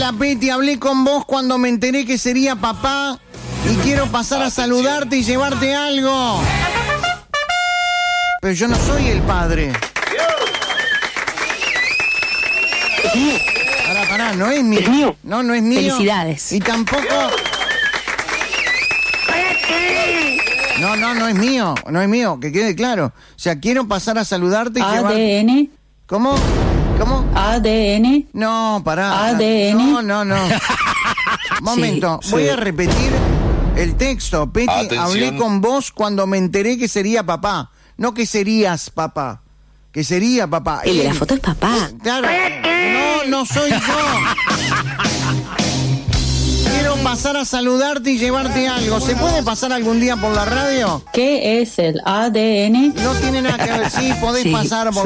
Hola, Peti, hablé con vos cuando me enteré que sería papá y quiero pasar a saludarte y llevarte algo. Pero yo no soy el padre. Pará, no es mío. ¿Es mío? No, no es mío. Felicidades. Y tampoco... No es mío, no es mío, que quede claro. O sea, quiero pasar a saludarte y llevar... ADN. ¿Cómo? ADN. No, pará. ADN. No. Momento, Sí, voy sí. a repetir el texto. Peti, Atención. hablé con vos cuando me enteré que sería papá. No que serías papá. Que sería papá. El de la foto es papá. Claro. No soy yo. Quiero pasar a saludarte y llevarte algo. ¿Se puede pasar algún día por la radio? ¿Qué es el ADN? No tiene nada que ver. Sí, podés Sí. pasar por